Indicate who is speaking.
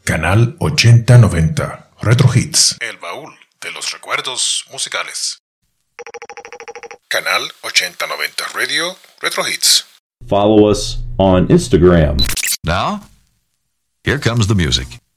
Speaker 1: Canal 8090 Retro Hits. El baúl de los recuerdos musicales. Canal 8090 Radio Retro Hits.
Speaker 2: Follow us on Instagram.
Speaker 3: Now, here comes the music.